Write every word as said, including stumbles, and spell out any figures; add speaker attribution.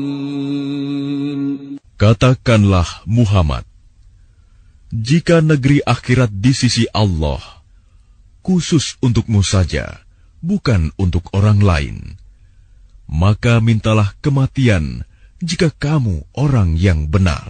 Speaker 1: Katakanlah Muhammad, jika negeri akhirat di sisi Allah, khusus untukmu saja, bukan untuk orang lain, maka mintalah kematian jika kamu orang yang benar.